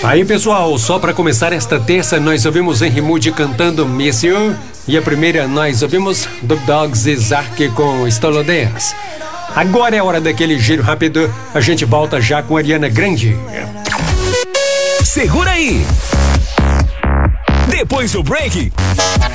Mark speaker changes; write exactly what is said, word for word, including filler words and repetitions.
Speaker 1: Aí, pessoal, só para começar esta terça, nós ouvimos Henry Moody cantando Miss You. E a primeira, nós ouvimos Dub Dogs e Zark com Stolodeas. Agora é hora daquele giro rápido. A gente volta já com Ariana Grande.
Speaker 2: Segura aí! Depois do break,